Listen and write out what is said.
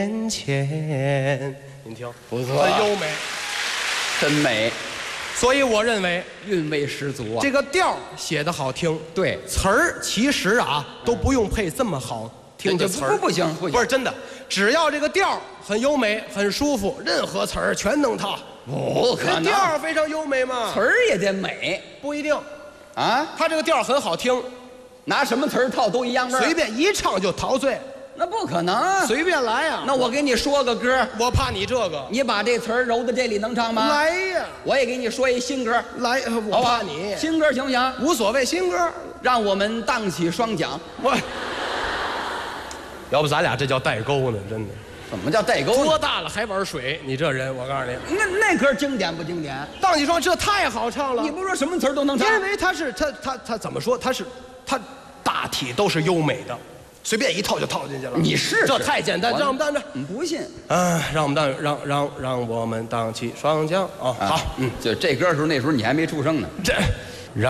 前，您听， 不错， 很优美， 真美， 所以我认为韵味十足啊。 这个调写的好听， 对， 词儿其实啊都不用配这么好听的词儿， 不行， 不是真的，只要这个调很优美、很舒服，任何词儿全能套。 不可能， 调非常优美嘛， 词儿也得美不一定啊。 他这个调很好听， 拿什么词儿套都一样味儿， 随便一唱就陶醉。 那不可能， 随便来呀。 那我给你说个歌， 我怕你这个， 你把这词儿揉到这里能唱吗？ 来呀， 我也给你说一新歌， 来，我怕你新歌行不行？ 无所谓，新歌， 让我们荡起双桨。 我，要不咱俩这叫代沟呢？真的， 怎么叫代沟？ 多大了还玩水？你这人，我告诉你， 那歌经典不经典？ 荡起双，这太好唱了。 你不说什么词儿都能唱？ 因为他怎么说？他大体都是优美的。随便一套就套进去了。 你试试， 这太简单，让我们荡着。 你不信？ 让我们荡，让我们荡起双桨。哦，好， 就这歌时候，那时候你还没出生呢。 这